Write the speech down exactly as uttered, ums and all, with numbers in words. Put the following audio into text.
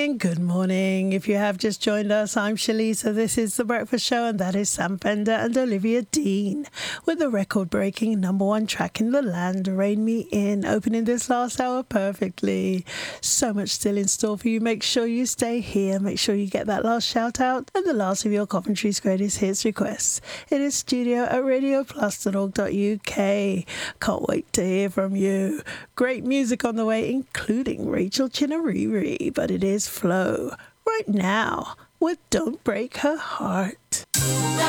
morning, good morning. If you have just joined us, I'm Shalisa. This is The Breakfast Show, and that is Sam Fender and Olivia Dean with the record-breaking number one track in the land, Rain Me In, opening this last hour perfectly. So much still in store for you. Make sure you stay here. Make sure you get that last shout-out and the last of your Coventry's greatest hits requests. It is studio at radio plus dot org dot U K. Can't wait to hear from you. Great music on the way, including Rachel Chinariri, but it is Flo right now with Don't Break Her Heart.